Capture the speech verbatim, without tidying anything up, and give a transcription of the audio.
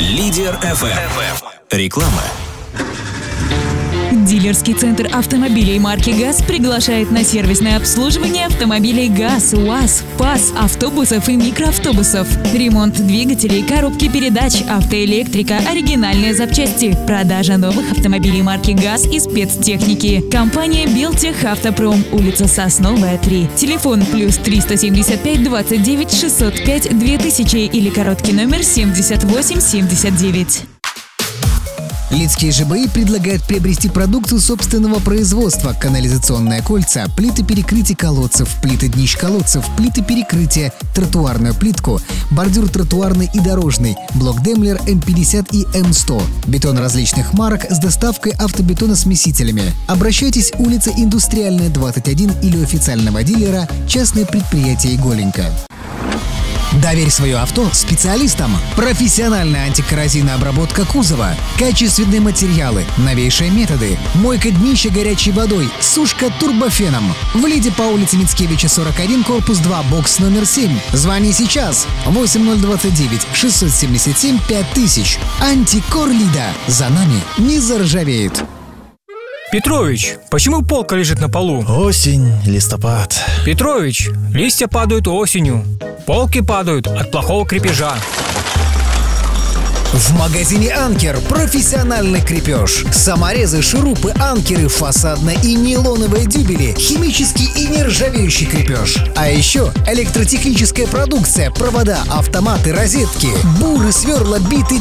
Лидер эф эм. Реклама. Дилерский центр автомобилей марки ГАЗ приглашает на сервисное обслуживание автомобилей ГАЗ, УАЗ, ФАЗ, автобусов и микроавтобусов. Ремонт двигателей, коробки передач, автоэлектрика, оригинальные запчасти. Продажа новых автомобилей марки ГАЗ и спецтехники. Компания Белтех Автопром, улица Сосновая, три. Телефон плюс триста семьдесят пять двадцать девять шестьсот пять две тысячи или короткий номер семьдесят восемь семьдесят девять. Лидские ЖБИ предлагают приобрести продукцию собственного производства: канализационные кольца, плиты перекрытия колодцев, плиты днищ колодцев, плиты перекрытия, тротуарную плитку, бордюр тротуарный и дорожный, блок Демлер эм пятьдесят и эм сто, бетон различных марок с доставкой автобетоносмесителями. Обращайтесь, улица Индустриальная, двадцать один или у официального дилера частное предприятие «Иголенька». Доверь свое авто специалистам. Профессиональная антикоррозийная обработка кузова, качественные материалы, новейшие методы, мойка днища горячей водой, сушка турбофеном. В Лиде по улице Мицкевича, сорок один, корпус два, бокс номер семь. Звони сейчас. восемь ноль двадцать девять шестьсот семьдесят семь пять тысяч. Антикор Лида. За нами не заржавеет. Петрович, почему полка лежит на полу? Осень, листопад. Петрович, листья падают осенью. Полки падают от плохого крепежа. В магазине «Анкер» профессиональный крепеж. Саморезы, шурупы, анкеры, фасадные и нейлоновые дюбели, химический и нержавеющий крепеж. А еще электротехническая продукция, провода, автоматы, розетки, буры, сверла, биты,